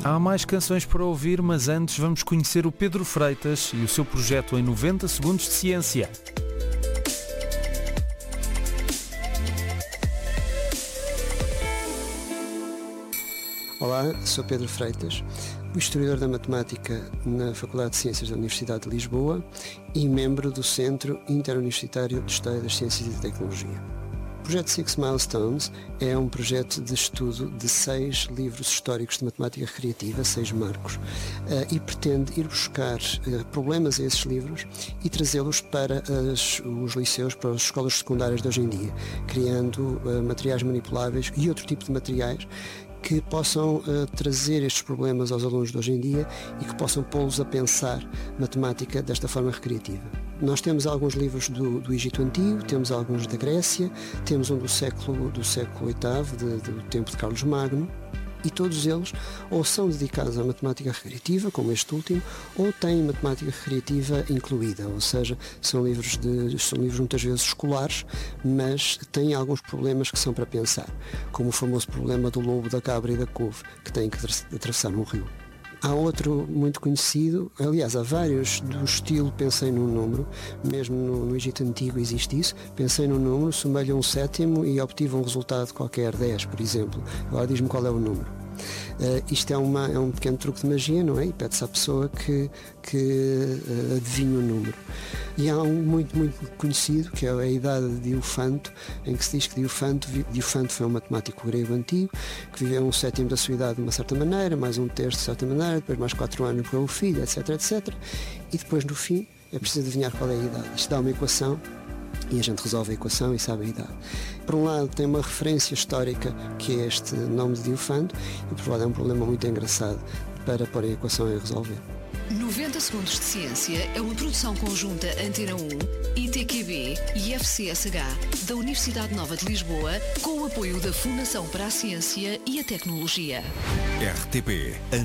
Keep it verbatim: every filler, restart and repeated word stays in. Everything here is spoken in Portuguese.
Há mais canções para ouvir, mas antes vamos conhecer o Pedro Freitas e o seu projeto em noventa segundos de ciência. Olá, sou Pedro Freitas, historiador da matemática na Faculdade de Ciências da Universidade de Lisboa e membro do Centro Interuniversitário de História das Ciências e Tecnologia. O projeto Six Milestones é um projeto de estudo de seis livros históricos de matemática recreativa, seis marcos, e pretende ir buscar problemas a esses livros e trazê-los para as, os liceus, para as escolas secundárias de hoje em dia, criando materiais manipuláveis e outro tipo de materiais que possam uh, trazer estes problemas aos alunos de hoje em dia e que possam pô-los a pensar matemática desta forma recreativa. Nós temos alguns livros do, do Egito Antigo, temos alguns da Grécia, temos um do século, do século oitavo, de, do tempo de Carlos Magno, e todos eles ou são dedicados à matemática recreativa, como este último, ou têm matemática recreativa incluída, ou seja, são livros, de, são livros muitas vezes escolares, mas têm alguns problemas que são para pensar, como o famoso problema do lobo, da cabra e da couve, que têm que atravessar um rio. Há outro muito conhecido, aliás, há vários do estilo pensei num número, mesmo no, no Egito Antigo existe isso, pensei num número, somei-lhe um sétimo e obtive um resultado qualquer, dez, por exemplo. Agora diz-me qual é o número. Uh, isto é, uma, é um pequeno truque de magia, não é? E pede-se à pessoa que, que uh, adivinhe o número. E há um muito, muito conhecido, que é a Idade de Diofanto, em que se diz que Diofanto, Diofanto foi um matemático grego antigo, que viveu um sétimo da sua idade de uma certa maneira, mais um terço de certa maneira, depois mais quatro anos com o filho, etc, etc. E depois, no fim, é preciso adivinhar qual é a idade. Isto dá uma equação, e a gente resolve a equação e sabe a idade. Por um lado tem uma referência histórica que é este nome de Diofanto e por outro lado é um problema muito engraçado para pôr a equação e resolver. noventa segundos de ciência é uma produção conjunta Antena um, I T Q B e F C S H da Universidade Nova de Lisboa com o apoio da Fundação para a Ciência e a Tecnologia. R T P